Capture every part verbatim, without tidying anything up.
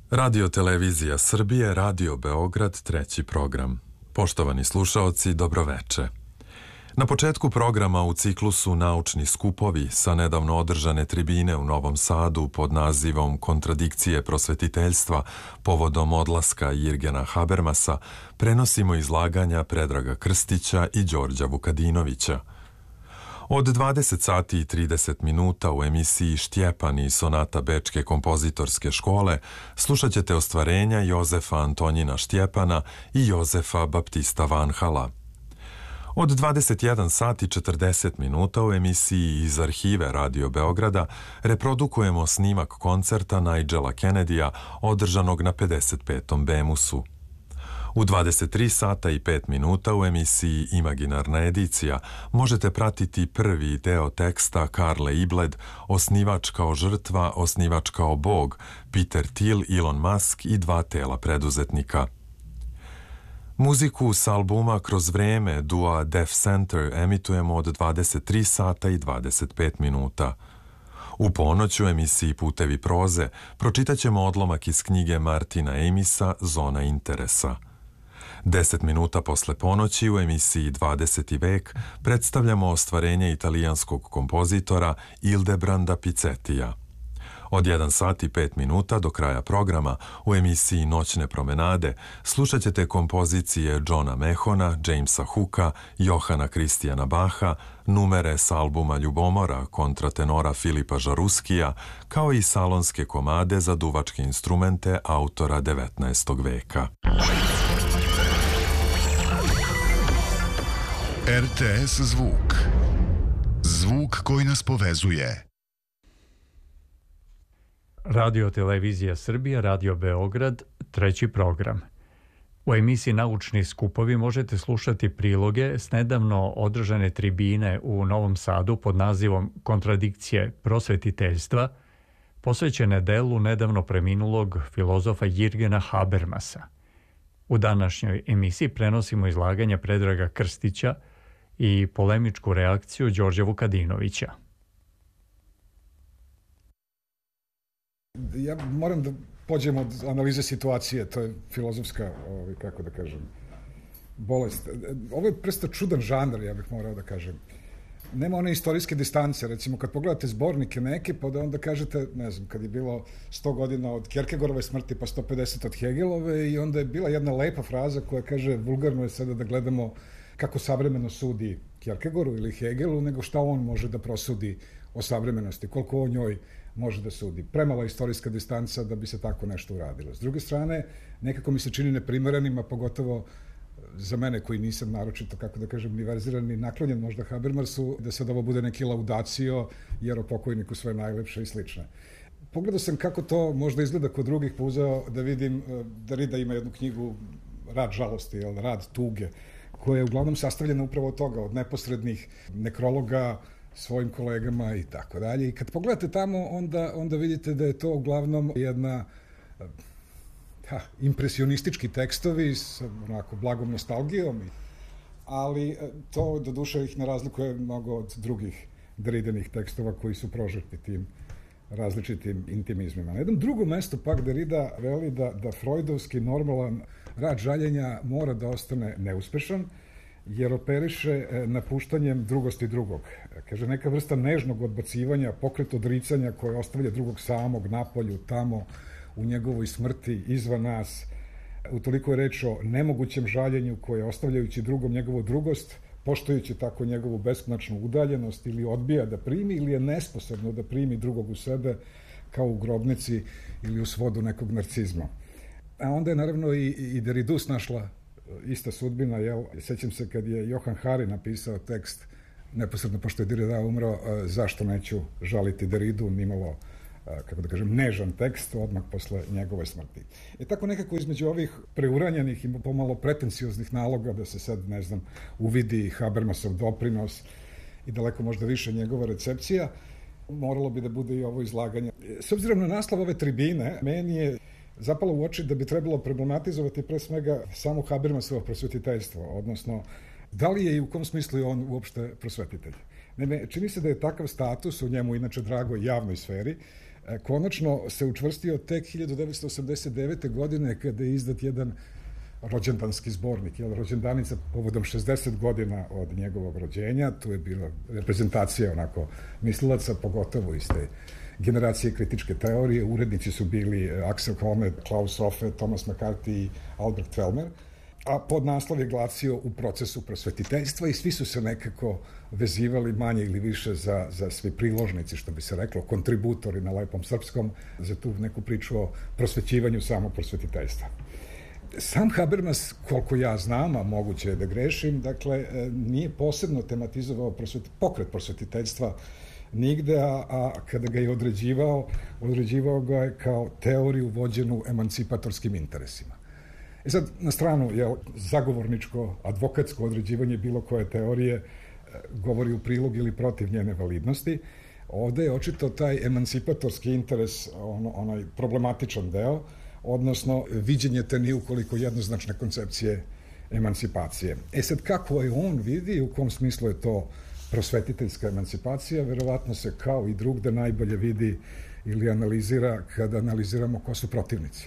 Radio Televizija Srbije, Radio Beograd, treći program. Poštovani slušaoci, dobroveče. Na početku programa u ciklusu Naučni skupovi sa nedavno održane tribine u Novom Sadu pod nazivom Kontradikcije prosvetiteljstva povodom odlaska Jirgena Habermasa prenosimo izlaganja Predraga Krstića i Đorđa Vukadinovića. Od dvadeset sati i trideset minuta u emisiji Štjepan i sonata Bečke kompozitorske škole slušat ćete ostvarenja Jozefa Antonjina Štjepana i Jozefa Baptista Vanhala. Od dvadeset jedan sati i četrdeset minuta u emisiji iz arhive Radio Beograda reprodukujemo snimak koncerta Nigela Kennedyja održanog na pedeset petom Bemusu. U dvadeset tri sata i pet minuta u emisiji Imaginarna edicija možete pratiti prvi deo teksta Karle Ibled Osnivač kao žrtva, osnivač kao bog, Peter Thiel, Elon Musk i dva tela preduzetnika. Muziku s albuma Kroz vreme dua Def Center emitujemo od dvadeset tri sata i dvadeset pet minuta. U ponoć u emisiji Putevi proze pročitat ćemo odlomak iz knjige Martina Amisa Zona interesa. Deset minuta posle ponoći u emisiji dvadeseti vek predstavljamo ostvarenje italijanskog kompozitora Ildebranda Pizzettija. Od jedan sat i pet minuta do kraja programa u emisiji Noćne promenade slušat ćete kompozicije Johna Mehona, Jamesa Hooka, Johana Kristijana Baha, numere s albuma Ljubomora kontratenora Filipa Žaruskija, kao i salonske komade za duvačke instrumente autora devetnaestog veka. R T S Zvuk. Zvuk koji nas povezuje. Radio Televizija Srbija, Radio Beograd, treći program. U emisiji Naučni skupovi možete slušati priloge s nedavno održane tribine u Novom Sadu pod nazivom Kontradikcije prosvetiteljstva, posvećene delu nedavno preminulog filozofa Jirgena Habermasa. U današnjoj emisiji prenosimo izlaganje Predraga Krstića i polemičku reakciju Đorđa Vukadinovića. Ja moram da pođem od analize situacije, to je filozofska, ovaj, kako da kažem, bolest. Ovo je presto čudan žanr, ja bih morao da kažem. Nema one istorijske distance, recimo kad pogledate zbornike neke, pa da onda kažete, ne znam, kad je bilo sto godina od Kierkegaardove smrti, pa sto pedeset od Hegelove, i onda je bila jedna lepa fraza koja kaže, vulgarno je sada da gledamo kako savremeno sudi Kierkegaardu ili Hegelu, nego šta on može da prosudi o savremenosti, koliko o njoj može da sudi. Premala istorijska distanca da bi se tako nešto uradilo. S druge strane, nekako mi se čini neprimerenima, pogotovo za mene koji nisam naročito, kako da kažem, ni verziran, ni naklonjen možda Habermasu, da sad ovo bude neki laudacio, jer o pokojniku sve najlepše i slično. Pogledao sam kako to možda izgleda kod drugih, pa uzeo da vidim da Derrida ima jednu knjigu Rad žalosti, jel, Rad tuge, koja je uglavnom sastavljena upravo od toga, od neposrednih nekrologa svojim kolegama i tako dalje. I kad pogledate tamo, onda, onda vidite da je to uglavnom jedna ha, impresionistički tekstovi s onako blagom nostalgijom, ali to do duše ih ne razlikuje mnogo od drugih Derridinih tekstova koji su prožeti tim različitim intimizmima. Na jednom drugom mestu pak Derrida veli da, da freudovski normalan rad žaljenja mora da ostane neuspešan, jer operiše napuštanjem drugosti drugog. Kaže, neka vrsta nežnog odbacivanja, pokret odricanja koje ostavlja drugog samog napolju, tamo, u njegovoj smrti, izvan nas. Utoliko je reč o nemogućem žaljenju koje, ostavljajući drugom njegovu drugost, poštujući tako njegovu beskonačnu udaljenost, ili odbija da primi, ili je nesposobno da primi drugog u sebe, kao u grobnici ili u svodu nekog narcizma. A onda je naravno i, i Derridus našla ista sudbina, jel? Sećam se kad je Johan Hari napisao tekst, neposredno pošto je Derrida umro, zašto neću žaliti Derridu, nimalo, kako da kažem, nežan tekst, odmah posle njegove smrti. E tako nekako između ovih preuranjenih i pomalo pretencijoznih naloga da se sad, ne znam, uvidi Habermasov doprinos i daleko možda više njegova recepcija, moralo bi da bude i ovo izlaganje. S obzirom na naslov ove tribine, meni je zapalo u oči da bi trebalo problematizovati pre svega samo Habermasovo prosvetiteljstvo, odnosno da li je i u kom smislu je on uopšte prosvetitelj. Naime, čini se da je takav status u njemu, inače dragoj javnoj sferi, konačno se učvrstio tek hiljadu devetsto osamdeset devete. godine kada je izdat jedan rođendanski zbornik, jel, rođendanica povodom šezdeset godina od njegovog rođenja. Tu je bila reprezentacija onako mislilaca, pogotovo iz te generacije kritičke teorije. Urednici su bili Axel Honneth, Klaus Hofe, Thomas McCarthy i Albert Felmer, a podnaslov je glasio U procesu prosvetiteljstva i svi su se nekako vezivali manje ili više za, za svi priložnici, što bi se reklo, kontributori na lepom srpskom, za tu neku priču o prosvećivanju samog prosvetiteljstva. Sam Habermas, koliko ja znam, a moguće je da grešim, dakle, nije posebno tematizovao prosveti, pokret prosvetiteljstva nigde, a, a kada ga je određivao, određivao ga je kao teoriju vođenu emancipatorskim interesima. I sad, na stranu, je zagovorničko, advokatsko određivanje bilo koje teorije govori u prilog ili protiv njene validnosti. Ovde je očito taj emancipatorski interes, on, onaj problematičan deo, odnosno viđenje te ni ukoliko jednoznačne koncepcije emancipacije. E sad, kako je on vidi i u kom smislu je to prosvetiteljska emancipacija, verovatno se kao i drugde najbolje vidi ili analizira kada analiziramo ko su protivnici.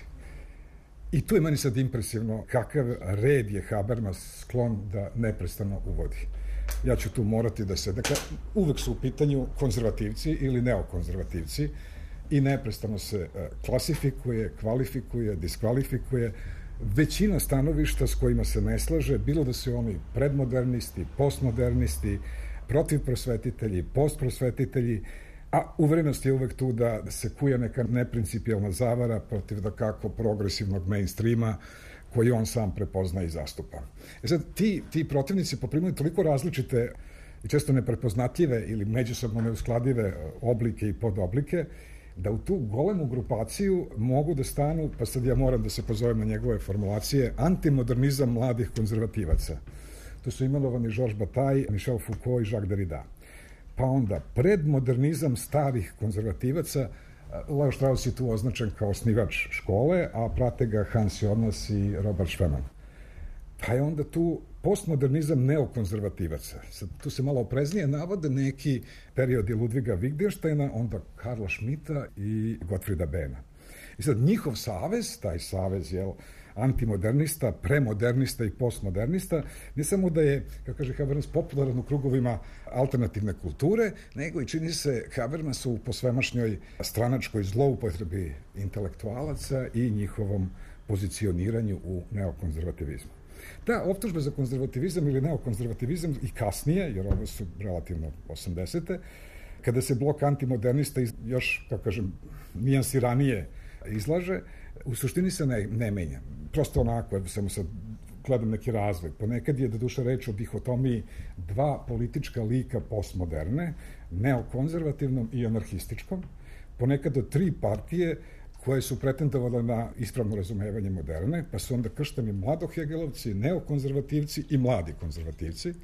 I tu je meni sad impresivno kakav red je Habermas sklon da neprestano uvodi. Ja ću tu morati da se, dakle, uvek su u pitanju konzervativci ili neokonzervativci i neprestano se klasifikuje, kvalifikuje, diskvalifikuje većina stanovišta s kojima se ne slaže, bilo da su oni predmodernisti, postmodernisti, protivprosvetitelji, postprosvetitelji, a uverenost je uvek tu da se kuja neka neprincipijalna zavara protiv da kako progresivnog mainstreama koji on sam prepozna i zastupa. E sad, ti, ti protivnici poprimaju toliko različite i često neprepoznatljive ili međusobno neuskladive oblike i podoblike, da u tu golemu grupaciju mogu da stanu, pa sad ja moram da se pozovem na njegove formulacije, antimodernizam mladih konzervativaca. To su imenovani Georges Bataille, Michel Foucault i Jacques Derrida. Pa onda predmodernizam starih konzervativaca, Leo Strauss je tu označen kao osnivač škole, a prate ga Hans Jonas i Robert Schweman. Pa je onda tu postmodernizam neokonzervativaca. Sad, tu se malo opreznije navode neki periodi Ludviga Wittgensteina, onda Karla Schmidta i Gottfrieda Behna. I sad njihov savez, taj savez, jel, antimodernista, premodernista i postmodernista, ne samo da je, kako kaže Habermas, popularan u krugovima alternativne kulture, nego i čini se Habermasu u posvemašnjoj stranačkoj zloupotrebi intelektualaca i njihovom pozicioniranju u neokonzervativizmu. Ta optužba za konzervativizam ili neokonzervativizam i kasnije, jer ovo su relativno osamdesete, kada se blok antimodernista još, kako kažem, nijansiranije izlaže, u suštini se ne, ne menja. Prosto onako, samo sad gledam neki razvoj. Ponekad je, da duša reč o dihotomiji dva politička lika postmoderne, neokonzervativnom i anarhističkom, ponekad od tri partije koje su pretendovale na ispravno razumevanje moderne, pa su onda kršteni mladohegelovci, neokonzervativci i mladi konzervativci.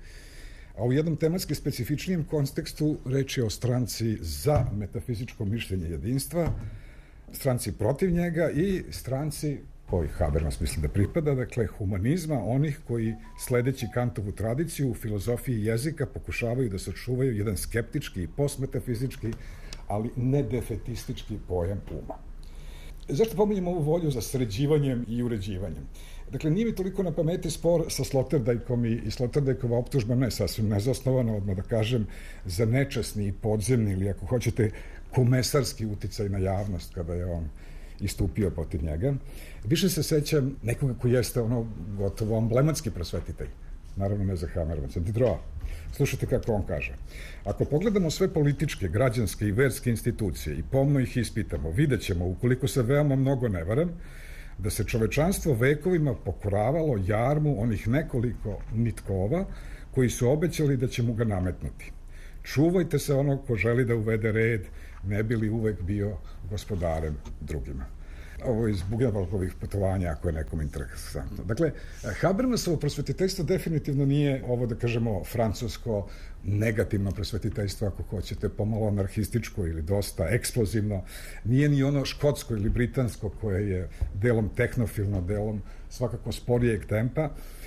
A u jednom tematski specifičnijem kontekstu reč je o stranci za metafizičko mišljenje jedinstva, stranci protiv njega i stranci koji Habermas misli da pripada, dakle humanizma, onih koji sledeći Kantovu tradiciju u filozofiji jezika pokušavaju da sačuvaju jedan skeptički i postmetafizički, ali ne defetistički pojam uma. Zašto pominjem ovu volju za sređivanjem i uređivanjem? Dakle, nije mi toliko na pameti spor sa Sloterdajkom i, i Sloterdajkova optužba, ne sasvim nezasnovano, odmah da kažem, za nečasni i podzemni ili, ako hoćete, komesarski uticaj na javnost kada je on istupio protiv njega. Više se sećam nekoga koji jeste ono gotovo emblematski prosvetitelj, naravno ne za Habermasa, Diderot. Slušajte kako on kaže. Ako pogledamo sve političke, građanske i verske institucije i pomno ih ispitamo, vidjet ćemo, ukoliko se veoma mnogo ne varam, da se čovečanstvo vekovima pokoravalo jarmu onih nekoliko nitkova koji su obećali da će mu ga nametnuti. Čuvajte se onog ko želi da uvede red, ne bi li uvek bio gospodarem drugima. Ovo je iz Bugenwalkovih putovanja, ako je nekom interesantno. Dakle, Habermasovo prosvetiteljstvo definitivno nije ovo, da kažemo, francusko negativno prosvetiteljstvo, ako hoćete, pomalo anarhističko ili dosta eksplozivno. Nije ni ono škotsko ili britansko koje je delom tehnofilno, delom svakako sporijeg tempa.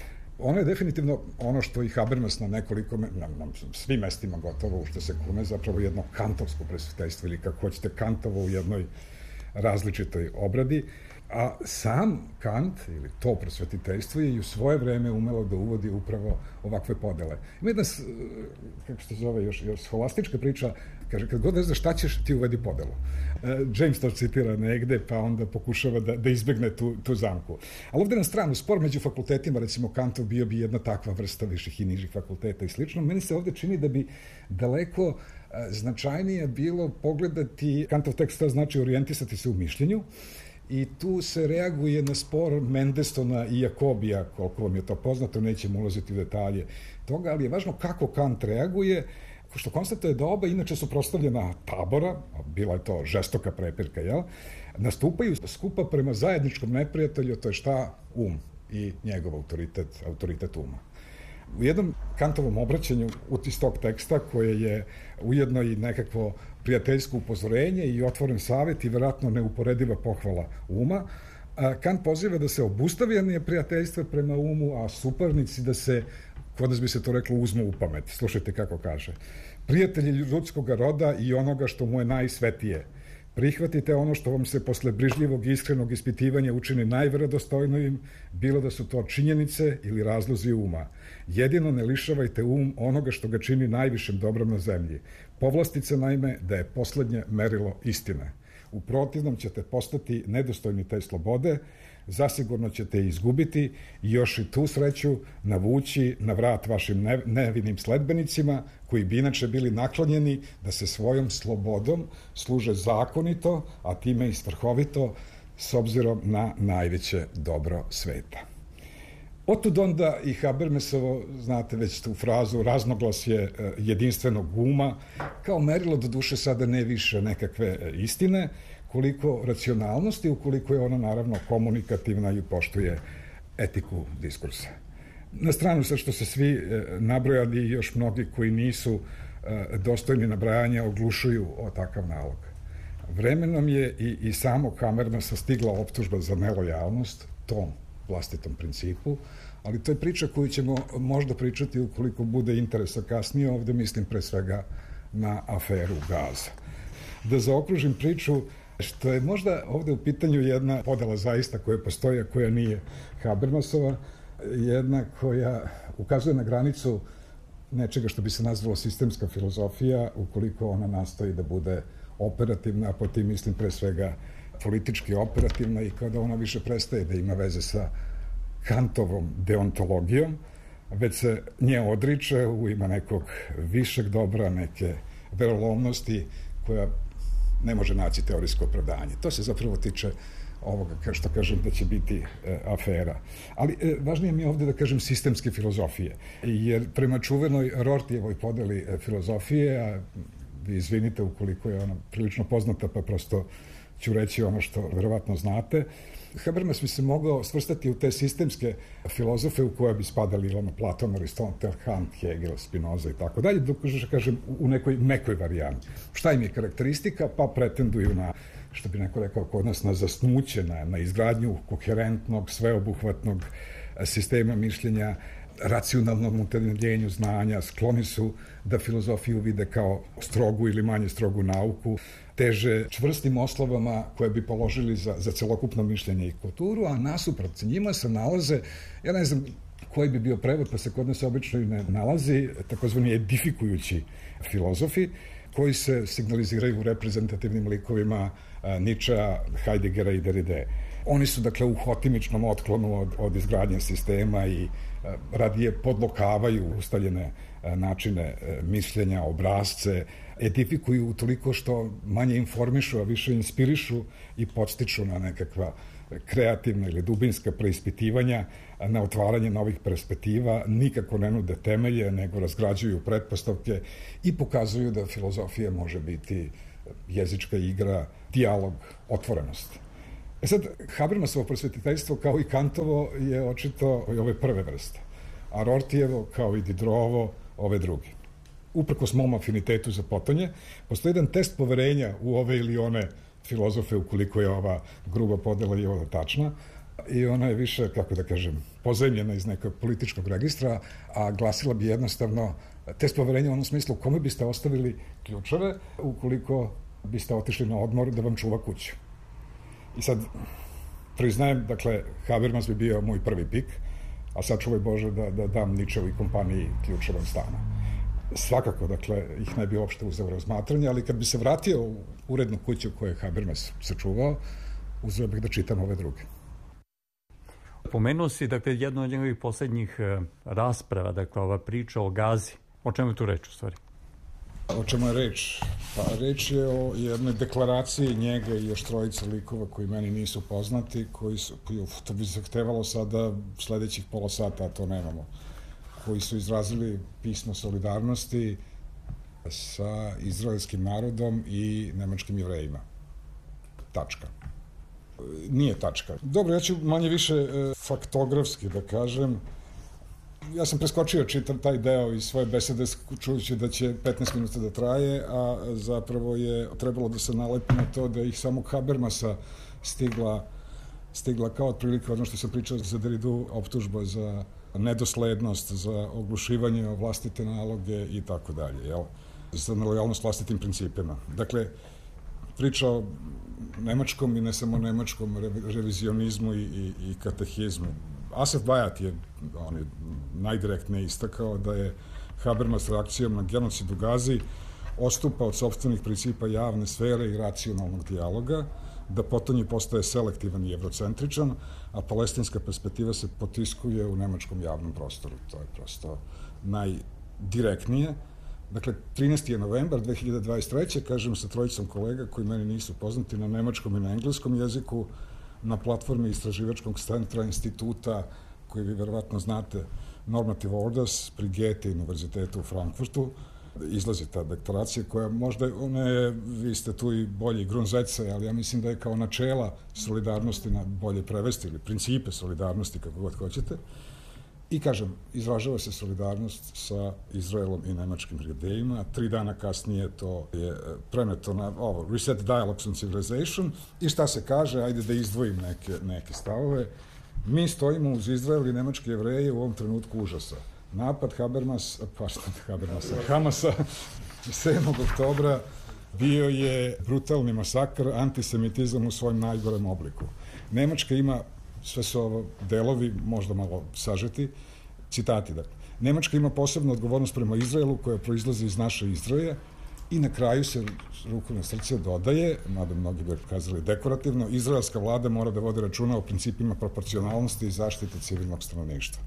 ono je definitivno ono što i Habermas na nekoliko, na, na svim mestima gotovo, u što se kune, zapravo jedno kantovsko prosvetiteljstvo ili kako hoćete Kantovo u jednoj različitoj obradi, a sam Kant ili to prosvetiteljstvo je i u svoje vreme umelo da uvodi upravo ovakve podele. Ima jedna, kako se zove, još, još scholastička priča, kaže, kad god ne znaš šta ćeš, ti uvedi podelu. James to citira negde, pa onda pokušava da, da izbegne tu, tu zamku. Ali ovde na stranu, spor među fakultetima, recimo Kantov bio bi jedna takva vrsta viših i nižih fakulteta i slično. Meni se ovde čini da bi daleko značajnije bilo pogledati Kantov tekst, znači orijentisati se u mišljenju, i tu se reaguje na spor Mendelssohna i Jakobija, koliko vam je to poznato, nećemo ulaziti u detalje toga, ali je važno kako Kant reaguje, što konstatuje da oba inače su prostavljena tabora, a bila je to žestoka prepirka, jel? Nastupaju skupa prema zajedničkom neprijatelju, to je šta? Um i njegov autoritet, autoritet uma. U jednom Kantovom obraćanju iz tog teksta, koje je ujedno i nekakvo prijateljsko upozorenje i otvoren savjet i verovatno neuporediva pohvala uma, Kant poziva da se obustavi prijateljstva prema umu, a suparnici da se, kod nas bi se to reklo, uzmu u pamet. Slušajte kako kaže. Prijatelji ljudskog roda i onoga što mu je najsvetije. Prihvatite ono što vam se posle brižljivog i iskrenog ispitivanja učini najverodostojnijim, bilo da su to činjenice ili razlozi uma. Jedino ne lišavajte um onoga što ga čini najvišim dobrom na zemlji. Povlastica, naime, da je poslednje merilo istine. U protivnom ćete postati nedostojni te slobode, zasigurno ćete je izgubiti i još i tu sreću navući na vrat vašim nevinim sledbenicima, koji bi inače bili naklonjeni da se svojom slobodom služe zakonito, a time i svrhovito, s obzirom na najveće dobro sveta. Otud onda i Habermasovo, znate već tu frazu, raznoglasje jedinstvenog uma, kao merilo do duše sada ne više nekakve istine, koliko racionalnosti, ukoliko je ona naravno komunikativna i poštuje etiku diskursa. Na stranu sa što se svi nabrojali i još mnogi koji nisu dostojni nabrajanja oglušuju o takav nalog. Vremenom je i, i samo Habermasa stigla optužba za nelojalnost tom vlastitom principu, ali to je priča koju ćemo možda pričati ukoliko bude interesa kasnije. Ovde mislim pre svega na aferu gaza. Da zaokružim priču, što je možda ovde u pitanju jedna podela zaista koja postoji, a koja nije Habermasova, jedna koja ukazuje na granicu nečega što bi se nazvalo sistemska filozofija, ukoliko ona nastoji da bude operativna, a po tim mislim pre svega politički operativna, i kada ona više prestaje da ima veze sa Kantovom deontologijom, već se nje odriče u ima nekog višeg dobra, neke verolomnosti koja ne može naći teorijsko opravdanje. To se zapravo tiče ovoga, kao što kažem, da će biti e, afera. Ali e, važnije mi je ovde da kažem sistemske filozofije, jer prema čuvenoj Rortijevoj podeli e, filozofije, a vi izvinite ukoliko je ona prilično poznata, pa prosto ću reći ono što verovatno znate, Habermas bi se mogao svrstati u te sistemske filozofe u koje bi spadali Ilona Platon, Aristotel, Kant, Hegel, Spinoza i tako dalje, dok, kažem, u nekoj mekoj varijanti. Šta im je karakteristika? Pa pretenduju na, što bi neko rekao kod nas, na zasnuće, na, na izgradnju koherentnog, sveobuhvatnog sistema mišljenja, racionalnom utemeljenju znanja, skloni su da filozofiju vide kao strogu ili manje strogu nauku, teže čvrstim oslovama koje bi položili za, za celokupno mišljenje i kulturu, a nasuprot njima se nalaze, ja ne znam koji bi bio prevod, pa se kod nas obično i ne nalazi, takozvani edifikujući filozofi, koji se signaliziraju u reprezentativnim likovima Ničea, Heideggera i Derride. Oni su, dakle, u hotimičnom otklonu od, od izgradnje sistema i radije podlokavaju ustaljene načine mišljenja, obrazce, edifikuju toliko što manje informišu, a više inspirišu i podstiču na nekakva kreativna ili dubinska preispitivanja, na otvaranje novih perspektiva, nikako ne nude temelje, nego razgrađuju pretpostavke i pokazuju da filozofija može biti jezička igra, dijalog, otvorenost. E sad, Habermasovo prosvetiteljstvo, kao i Kantovo, je očito i ove prve vrste, a Rortijevo, kao i Diderovo, ove druge. Uprkos mom afinitetu za potonje, postoji jedan test poverenja u ove ili one filozofe, ukoliko je ova gruba podela i ova tačna, i ona je više, kako da kažem, pozajmljena iz nekog političkog registra, a glasila bi jednostavno test poverenja u onom smislu kome biste ostavili ključeve ukoliko biste otišli na odmor da vam čuva kuću. I sad, priznajem, dakle, Habermas bi bio moj prvi pik, a sad čuvaj Bože da, da dam Ničevoj kompaniji ključeve od stana. Svakako, dakle, ih ne bi uopšte uzeo razmatranje, ali kad bi se vratio u urednu kuću koju je Habermas sačuvao, uzeo bih da čitam ove druge. Pomenuo si, dakle, jedno od njegovih poslednjih rasprava, dakle, ova priča o Gazi. O čemu je tu reč, u stvari? O čemu je reč? Pa reč je o jednoj deklaraciji njega i još trojice likova koji meni nisu poznati, koji su, to bi zahtevalo sada sledećih pola sata, a to nemamo, koji su izrazili pismo solidarnosti sa izraelskim narodom i nemačkim jevrejima. Tačka. Nije tačka. Dobro, ja ću manje više e, faktografski da kažem. Ja sam preskočio čitam taj deo iz svoje besede čujući da će petnaest minuta da traje, a zapravo je trebalo da se nalepi na to da ih samog Habermasa stigla, stigla kao otprilike ono što sam pričao za Derridu, optužba za nedoslednost, za oglušivanje o vlastite naloge i tako dalje, jel? Za nelojalnost vlastitim principima. Dakle, priča o nemačkom i ne samo nemačkom revizionizmu i, i, i katehizmu. Asaf Bajat je, on je najdirektnije istakao da je Habermas reakcijom na genocid u Gazi odstupa od sopstvenih principa javne sfere i racionalnog dijaloga, da potonji postaje selektivan i evrocentričan, a palestinska perspektiva se potiskuje u nemačkom javnom prostoru. To je prosto najdirektnije. Dakle, trinaesti je novembar dve hiljade dvadeset treće kažem sa trojicom kolega koji meni nisu poznati na nemačkom i na engleskom jeziku, na platformi istraživačkog centra instituta koji vi verovatno znate, Normative Orders, pri Goethe univerzitetu u Frankfurtu, izlazi ta deklaracija koja možda, ona je, vi ste tu i bolji grunzece, ali ja mislim da je kao načela solidarnosti na bolje prevesti ili principe solidarnosti, kako god hoćete. I kažem, izražava se solidarnost sa Izraelom i nemačkim jevrijima. Tri dana kasnije to je preneto na ovo, Reset Dialogues on Civilization. I šta se kaže, ajde da izdvojim neke, neke stavove. Mi stojimo uz Izrael i nemačke jevreje u ovom trenutku užasa. Napad Habermas, pardon, Habermasa, Hamasa sedmog oktobra bio je brutalni masakr, antisemitizam u svojem najgorem obliku. Nemačka ima, sve su ovo delovi, možda malo sažeti, citati, dakle. Nemačka ima posebnu odgovornost prema Izraelu koja proizlazi iz naše Izraela i na kraju se ruku na srce dodaje, mada mnogi bi kazali dekorativno, izraelska vlada mora da vodi računa o principima proporcionalnosti i zaštite civilnog stanovništva.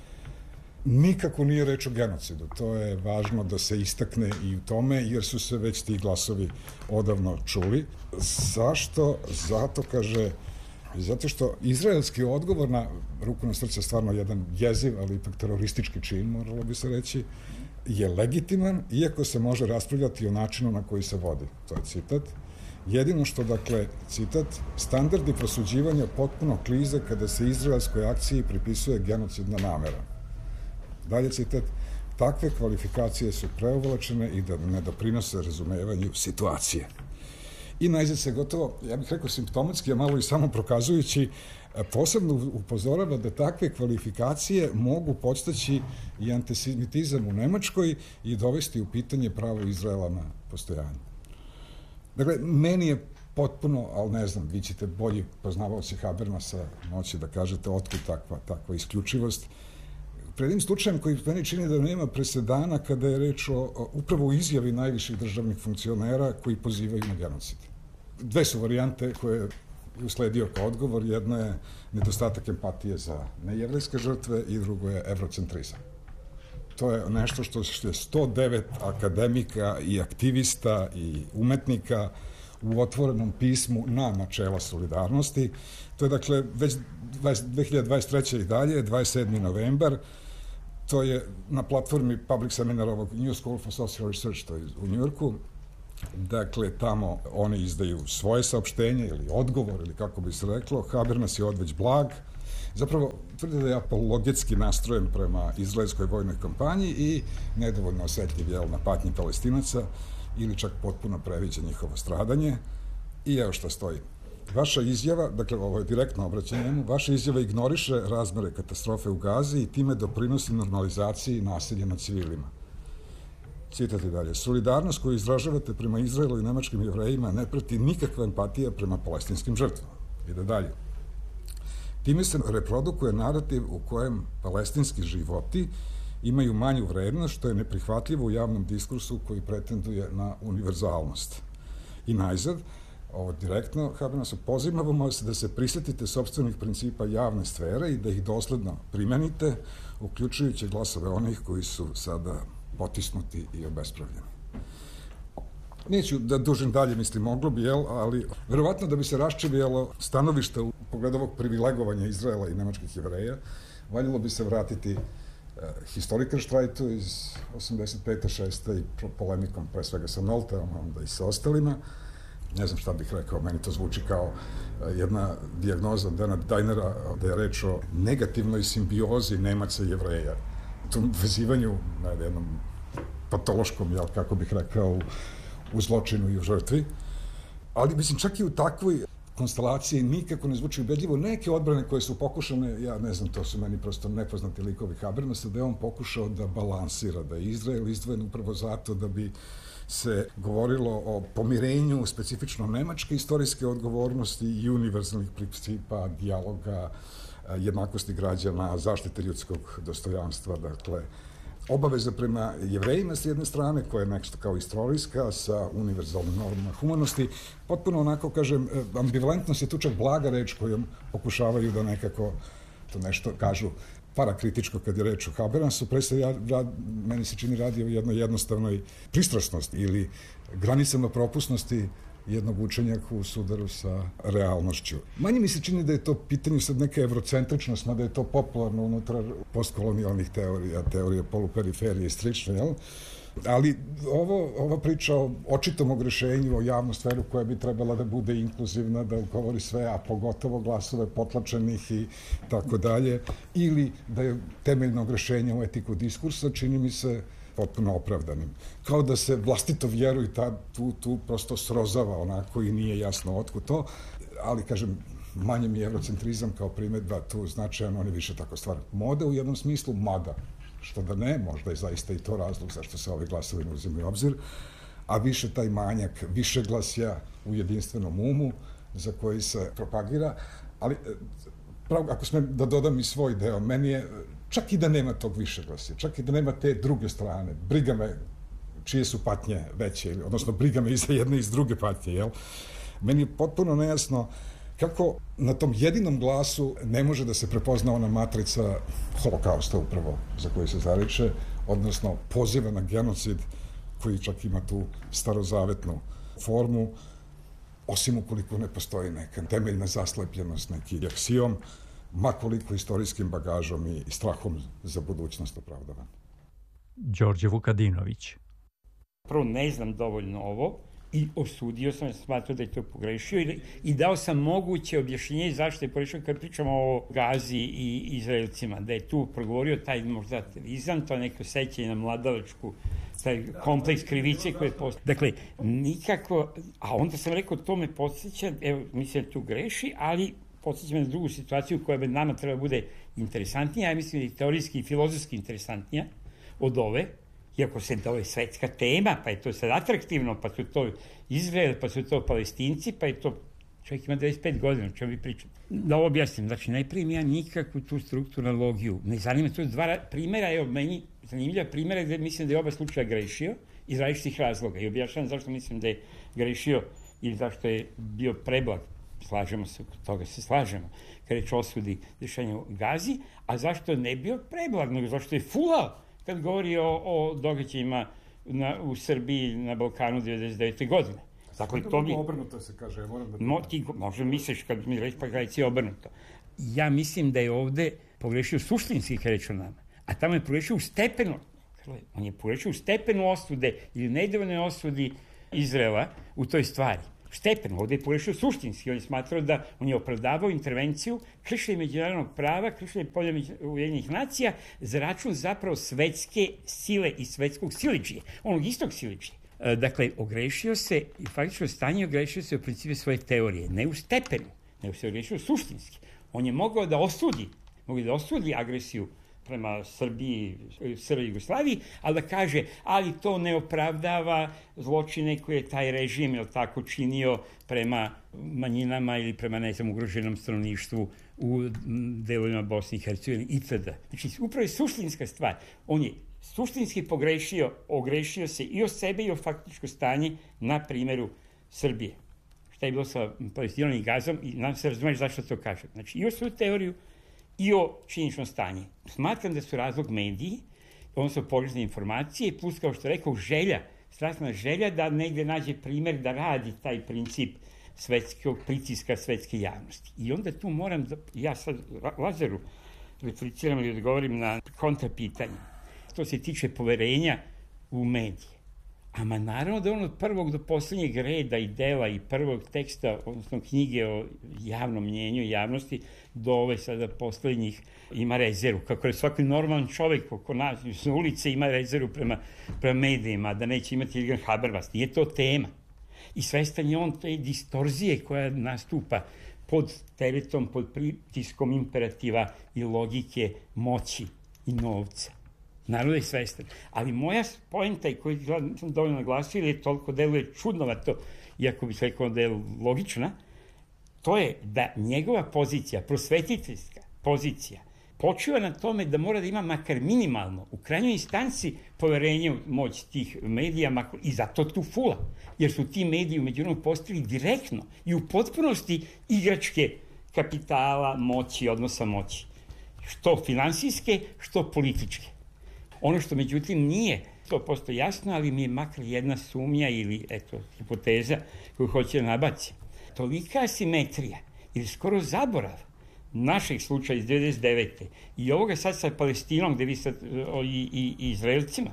Nikako nije reč o genocidu, to je važno da se istakne i u tome, jer su se već ti glasovi odavno čuli. Zašto? Zato, kaže, zato što izraelski odgovor na ruku na srce stvarno jedan jeziv, ali ipak teroristički čin, moralo bi se reći, je legitiman, iako se može raspravljati o načinu na koji se vodi. To je citat. Jedino što, dakle, citat, standardi prosuđivanja potpuno klize kada se izraelskoj akciji pripisuje genocidna namera. Dalje citat, takve kvalifikacije su preuvlačene i da ne doprinose razumevanju situacije. I najzad se gotovo, ja bih rekao simptomatski, a malo i samo prokazujući, posebno upozorava da takve kvalifikacije mogu podstaći i antisemitizam u Nemačkoj i dovesti u pitanje pravo Izraela na postojanje. Dakle, meni je potpuno, ali ne znam, vi ćete bolji poznavaoci Habermasa moći da kažete otkud takva, takva isključivost. Pred jednim slučajem koji meni čini da nema presedana kada je reč o, o upravo izjavi najviših državnih funkcionera koji pozivaju na genocid. Dve su varijante koje je usledio kao odgovor. Jedna je nedostatak empatije za nejevrejske žrtve i drugo je evrocentrizam. To je nešto što je sto devet akademika i aktivista i umetnika u otvorenom pismu na načela solidarnosti. To je dakle već dve hiljade dvadeset treće i dalje, dvadeset sedmi novembar, to je na platformi Public Seminar ovog New School for Social Research, to je u Njujorku. Dakle, tamo oni izdaju svoje saopštenje ili odgovor ili kako bi se reklo. Habermas je odveć blag. Zapravo, tvrde da je apologetski nastrojen prema izraelskoj vojnoj kampanji i nedovoljno osetljiv jel, na patnji Palestinaca ili čak potpuno previđa njihovo stradanje. I evo što stoji. Vaša izjava, dakle ovo je direktno obraćanje njemu, vaša izjava ignoriše razmere katastrofe u Gazi i time doprinosi normalizaciji nasilja nad civilima. Citat je dalje. Solidarnost koju izražavate prema Izraelu i nemačkim Jevrejima ne prati nikakva empatija prema palestinskim žrtvama. Ide dalje. Time se reprodukuje narativ u kojem palestinski životi imaju manju vrednost, što je neprihvatljivo u javnom diskursu koji pretenduje na univerzalnost. I najzad, ovo direktno, Habermasu, pozivamo se da se prisjetite sopstvenih principa javne sfere i da ih dosledno primenite, uključujući glasove onih koji su sada potisnuti i obespravljeni. Neću da dužim dalje, mislim, moglo bi, jel, ali verovatno da bi se raščivijelo stanovište u pogledu ovog privilegovanja Izraela i nemačkih Jevreja, valjalo bi se vratiti historikerštrajtu iz osamdeset pete šeste i polemikom pre svega sa Nolteom, onda i sa ostalima. Ne znam šta bih rekao, meni to zvuči kao jedna dijagnoza Dana Dajnera, da je reč o negativnoj simbiozi Nemaca i Jevreja. U tom vezivanju na jednom patološkom, jel, kako bih rekao, u zločinu i u žrtvi. Ali, mislim, čak i u takvoj konstelaciji nikako ne zvuči ubedljivo. Neke odbrane koje su pokušane, ja ne znam, to su meni prosto nepoznati likovi Habermasa, da je on pokušao da balansira, da je Izrael izdvojen upravo zato da bi se govorilo o pomirenju specifično nemačke istorijske odgovornosti i univerzalnih principa, dijaloga, jednakosti građana, zaštite ljudskog dostojanstva, dakle, obaveza prema Jevrejima s jedne strane, koja je nešto kao istorijska, sa univerzalnim normama humanosti, potpuno onako, kažem, ambivalentnost je tu čak blaga reč kojom pokušavaju da nekako to nešto kažu parakritičko kad je reč o Habermasu, pre se ja, meni se čini radi o jednoj jednostavnoj pristrasnosti ili granicama propusnosti jednog učenja u sudaru sa realnošću. Manje mi se čini da je to pitanje sad neka evrocentričnost, mada je to popularno unutar postkolonijalnih teorija, teorije poluperiferije i slično, jel? Ali ovo, ova priča o očitom ogrešenju, o javnu sferu koja bi trebala da bude inkluzivna, da govori sve, a pogotovo glasove potlačenih i tako dalje, ili da je temeljno ogrešenje u etiku diskursa, čini mi se potpuno opravdanim. Kao da se vlastito vjeruj ta, tu, tu prosto srozava onako i nije jasno otkud to, ali kažem, manje mi je eurocentrizam kao primedba tu značajan, on je više tako stvar mode u jednom smislu, mada, što da ne, možda je zaista i to razlog zašto se ovi glasovi ne uzimaju u obzir, a više taj manjak, više glasja u jedinstvenom umu za koji se propagira, ali pravo, ako smem da dodam i svoj deo, meni je čak i da nema tog više glasja, čak i da nema te druge strane, briga me čije su patnje veće, odnosno briga me i za jedne i za druge patnje, jel? Meni je potpuno nejasno kako na tom jedinom glasu ne može da se prepozna ona matrica holokausta upravo za koju se zariče, odnosno poziva na genocid koji čak ima tu starozavetnu formu, osim ukoliko ne postoji neka temeljna zaslepljenost, neki aksiom, makoliko istorijskim bagažom i strahom za budućnost opravdavan. Đorđe Vukadinović. Prvo, ne znam dovoljno ovo i osudio sam, smatrao da je to pogrešio i, i dao sam moguće objašnjenje zašto je pogrešio kad pričamo o Gazi i Izraelcima, da je tu progovorio taj možda terorizam, to neko sećanje na mladalačku, taj kompleks krivice koje je postoji. Dakle, nikako, a onda sam rekao, to me podsjeća, evo, mislim da tu greši, ali podsjeća me na drugu situaciju koja bi nama treba bude interesantnija, ja mislim da je teorijski i filozofski interesantnija od ove, iako se da je svetska tema, pa je to sad atraktivno, pa su to Izrael, pa su to Palestinci, pa je to, čovjek ima dvadeset pet godina, o čemu vi pričate. Da ovo objasnim, znači najprije mi ja nikakvu tu strukturologiju, ne zanima to dva primjera, evo meni zanimljiva primjera gde mislim da je oba slučaja grešio iz različitih razloga i objašnjam zašto mislim da je grešio ili zašto je bio preblag, slažemo se, toga se slažemo, kad reč osudi dešanja u Gazi, a zašto ne bio preblag, nego zašto je fulao kad govori o, o događajima na, u Srbiji na Balkanu devedeset devete godine. Dakle, to mi... Obrnuto se kaže, ja moram da... Mo, ti možda misliš kad mi reći pa gledaj je obrnuto. Ja mislim da je ovde pogrešio suštinski kad reč o nama, a tamo je pogrešio u stepenu, on je pogrešio u stepenu osude ili nedovoljnoj osudi Izraela u toj stvari. Stepen, ovde je pogrešio suštinski, on je smatrao da on je opravdavao intervenciju, kršenje međunarodnog prava, kršenje polja Ujedinjenih nacija za račun zapravo svetske sile i svetskog siličije, onog istog siličije, Dakle, ogrešio se, i faktično stanje ogrešio se u principu svoje teorije, ne u stepenu, nego se ogrešio suštinski. On je mogao da osudi, mogao da osudi agresiju prema Srbiji, Srbiji i Jugoslaviji, ali da kaže, ali to ne opravdava zločine koje je taj režim, jel tako, činio prema manjinama ili prema, ne znam, ugroženom stanovništvu u delovima Bosne i Hercegovine itd. Znači, upravo je suštinska stvar. On je suštinski pogrešio, ogrešio se i o sebe i o faktičko stanje na primjeru Srbije. Šta je bilo sa Palestinom i Gazom i nam se razumeš zašto to kažem. Znači, i o svoju teoriju i o činično stanje. Smatram da su razlog mediji, odnosno pogrešne informacije, plus, kao što rekao, želja, strasna želja da negde nađe primjer da radi taj princip svetskog pritiska svetske javnosti. I onda tu moram, da, ja sad Lazaru repliciram ili odgovorim na kontrapitanje. To se tiče poverenja u medije. Ama naravno da on od prvog do posljednjeg reda i dela i prvog teksta, odnosno knjige o javnom mnjenju i javnosti, do ove sada posljednjih ima rezervu. Kako je svaki normalan čovjek oko nas iz ulice ima rezervu prema, prema medijima, da neće imati Ilgan Habermas. Nije to tema. I svestan je on te distorzije koja nastupa pod teretom, pod pritiskom imperativa i logike moći i novca. Naravno je svestan. Ali moja poenta i koju sam dovoljno naglasio ili je toliko deluje čudnovato, iako bih rekao da je logična, to je da njegova pozicija, prosvetiteljska pozicija, počiva na tome da mora da ima makar minimalno, u krajnjoj instanci, poverenje u moć tih medija i zato tu fula. Jer su ti mediji umeđu vremenu postali direktno i u potpunosti igračke kapitala, moći, odnosa moći. Što finansijske, što političke. Ono što međutim nije sto posto jasno, ali mi je makar jedna sumnja ili eto, hipoteza koju hoće da nabaci. Tolika asimetrija ili skoro zaborav naših slučaja iz devedeset devete i ovoga sad sa Palestinom gde vi sad, o, i, i, i Izraelcima,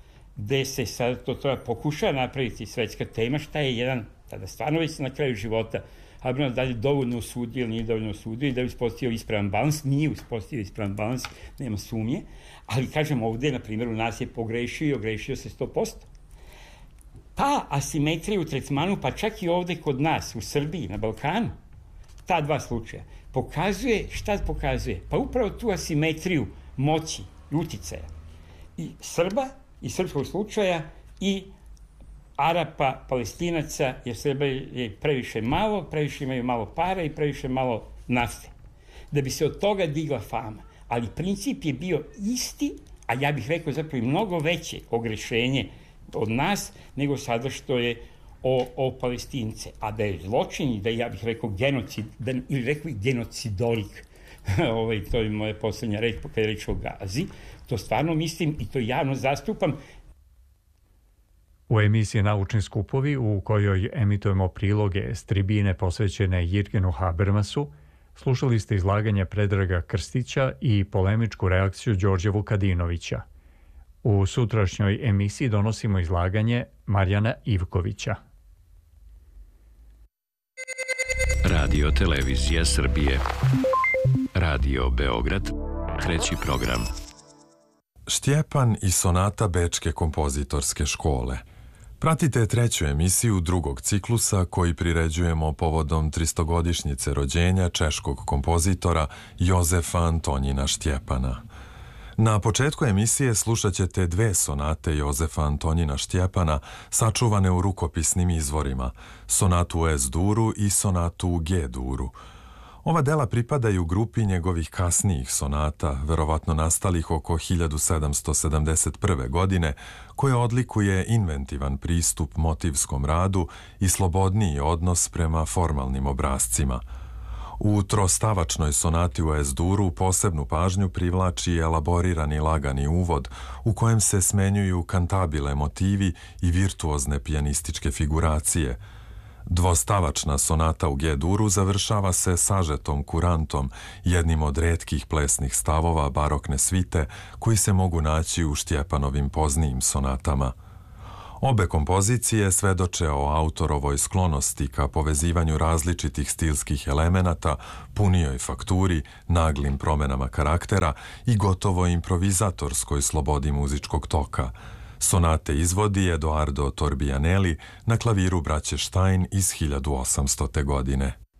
gde se sad to, to pokušava napraviti svetska tema, šta je jedan, tada stvarno već na kraju života, Habermas da li dovoljno osudio ili nije dovoljno osudio i da li uspostavio ispravan balans, nije uspostavio ispravan balans, nema sumnje, ali kažem ovde, na primjer, u nas je pogrešio i ogrešio se sto posto. Ta asimetrija u tretmanu, pa čak i ovde kod nas, u Srbiji, na Balkanu, ta dva slučaja, pokazuje, šta pokazuje? Pa upravo tu asimetriju moći i uticaja. I Srba, i srpskog slučaja, i Arapa, Palestinaca, jer Srba je previše malo, previše imaju malo para i previše malo nafte. Da bi se od toga digla fama. Ali princip je bio isti, a ja bih rekao zapravo i mnogo veće ogrešenje od nas, nego sada što je o, o Palestince. A da je zločin i da ja bih rekao genocid, da, ili rekao i genocidolik, ovaj, to je moja poslednja reč, kada je reč o Gazi, to stvarno mislim i to javno zastupam. U emisiji Naučni skupovi, u kojoj emitujemo priloge s tribine posvećene Jirgenu Habermasu, slušali ste izlaganje Predraga Krstića i polemičku reakciju Đorđe Vukadinovića. U sutrašnjoj emisiji donosimo izlaganje Marijana Ivkovića. Radio Televizija Srbije. Radio Beograd, treći program. Štjepan i sonata Bečke kompozitorske škole. Pratite treću emisiju drugog ciklusa koji priređujemo povodom tristogodišnjice rođenja češkog kompozitora Jozefa Antonjina Štjepana. Na početku emisije slušat ćete dve sonate Jozefa Antonjina Štjepana sačuvane u rukopisnim izvorima, sonatu u Es-duru i sonatu u G-duru. Ova dela pripadaju grupi njegovih kasnijih sonata, verovatno nastalih oko hiljadu sedamsto sedamdeset prve. godine, koja odlikuje inventivan pristup motivskom radu i slobodniji odnos prema formalnim obrazcima. U trostavačnoj sonati u Es-duru posebnu pažnju privlači elaborirani lagani uvod u kojem se smenjuju kantabile motivi i virtuozne pijanističke figuracije. Dvostavačna sonata u G-duru završava se sažetom kurantom, jednim od retkih plesnih stavova barokne svite koji se mogu naći u Štjepanovim poznijim sonatama. Obe kompozicije svedoče o autorovoj sklonosti ka povezivanju različitih stilskih elemenata, punijoj fakturi, naglim promenama karaktera i gotovo improvizatorskoj slobodi muzičkog toka. Sonate izvodi Edoardo Torbianelli na klaviru braće Stein iz hiljadu osamstote. godine.